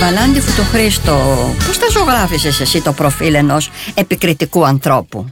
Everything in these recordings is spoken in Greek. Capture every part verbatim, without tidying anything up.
Βαλάντη Φωτοχρήστο, πώς θα ζωγράφισες εσύ το προφίλ ενός επικριτικού ανθρώπου?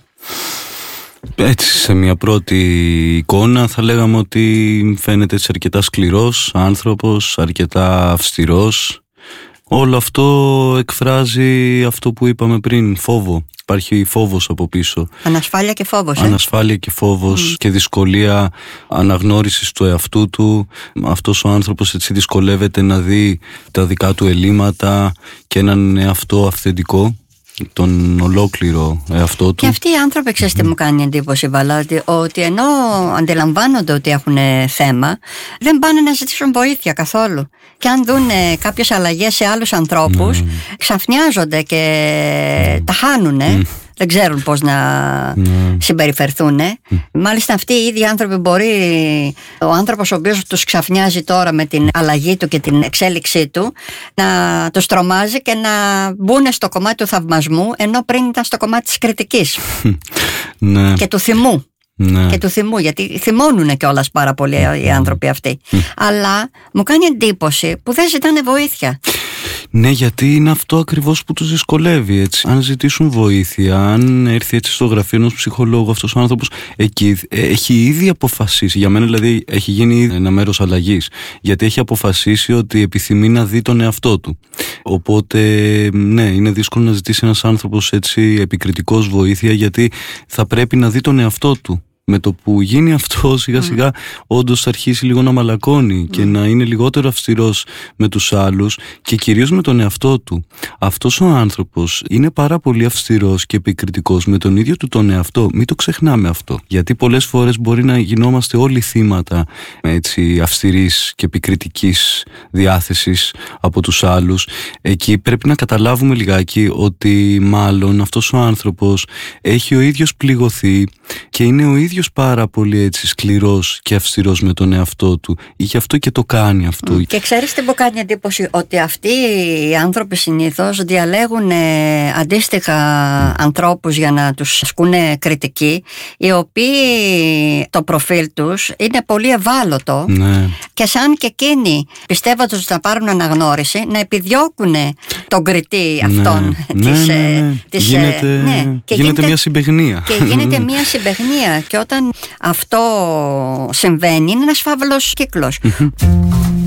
Έτσι, σε μια πρώτη εικόνα θα λέγαμε ότι φαίνεται έτσι αρκετά σκληρός άνθρωπος, αρκετά αυστηρός. Όλο αυτό εκφράζει αυτό που είπαμε πριν, φόβο. Υπάρχει φόβος από πίσω. Ανασφάλεια και φόβος. Ε? Ανασφάλεια και φόβος mm. και δυσκολία αναγνώρισης του εαυτού του. Αυτός ο άνθρωπος έτσι δυσκολεύεται να δει τα δικά του ελλείμματα και έναν εαυτό αυθεντικό, τον ολόκληρο εαυτό του. Και αυτοί οι άνθρωποι, ξέρεις τι μου κάνει εντύπωση, Βαλάντη, ότι ενώ αντιλαμβάνονται ότι έχουν θέμα, δεν πάνε να ζητήσουν βοήθεια καθόλου. Και αν δουν κάποιες αλλαγές σε άλλους ανθρώπους, mm. ξαφνιάζονται και mm. τα χάνουνε. Mm. Δεν ξέρουν πώς να mm. συμπεριφερθούν. Mm. Μάλιστα αυτοί οι ίδιοι άνθρωποι μπορεί, ο άνθρωπος ο οποίος τους ξαφνιάζει τώρα με την αλλαγή του και την εξέλιξή του, να τους τρομάζει και να μπουν στο κομμάτι του θαυμασμού, ενώ πριν ήταν στο κομμάτι της κριτικής mm. και του θυμού. Ναι. Και του θυμού, γιατί θυμώνουνε κιόλας πάρα πολύ mm. οι άνθρωποι αυτοί. Mm. Αλλά μου κάνει εντύπωση που δεν ζητάνε βοήθεια. Ναι, γιατί είναι αυτό ακριβώς που τους δυσκολεύει, έτσι. Αν ζητήσουν βοήθεια, αν έρθει έτσι στο γραφείο ενός ψυχολόγου, αυτός ο άνθρωπος εκεί έχει ήδη αποφασίσει. Για μένα δηλαδή έχει γίνει ήδη ένα μέρος αλλαγής. Γιατί έχει αποφασίσει ότι επιθυμεί να δει τον εαυτό του. Οπότε, ναι, είναι δύσκολο να ζητήσει ένας άνθρωπος έτσι επικριτικός βοήθεια, γιατί θα πρέπει να δει τον εαυτό του. Με το που γίνει αυτό, σιγά σιγά mm. όντως θα αρχίσει λίγο να μαλακώνει mm. και να είναι λιγότερο αυστηρός με τους άλλους και κυρίως με τον εαυτό του. Αυτός ο άνθρωπος είναι πάρα πολύ αυστηρός και επικριτικός με τον ίδιο του τον εαυτό. Μην το ξεχνάμε αυτό. Γιατί πολλές φορές μπορεί να γινόμαστε όλοι θύματα έτσι, αυστηρής και επικριτικής διάθεσης από τους άλλους. Εκεί πρέπει να καταλάβουμε λιγάκι ότι μάλλον αυτός ο άνθρωπος έχει ο ίδιος πληγωθεί και είναι ο ίδιος πάρα πολύ έτσι σκληρός και αυστηρός με τον εαυτό του. Γι' αυτό και το κάνει αυτό. Mm. Και ξέρεις τι μου κάνει εντύπωση? Ότι αυτοί οι άνθρωποι συνήθως διαλέγουν ε, αντίστοιχα mm. ανθρώπους για να τους ασκούν κριτική, οι οποίοι το προφίλ τους είναι πολύ ευάλωτο ναι. και σαν και εκείνοι πιστεύοντας ότι θα πάρουν αναγνώριση να επιδιώκουν τον κριτή αυτόν ναι. της, ναι, ναι, ναι. της, γίνεται, ναι. γίνεται, γίνεται μια συμπαιγνία και γίνεται μια συμπαιγνία και όταν αυτό συμβαίνει είναι ένας φαύλος κύκλος.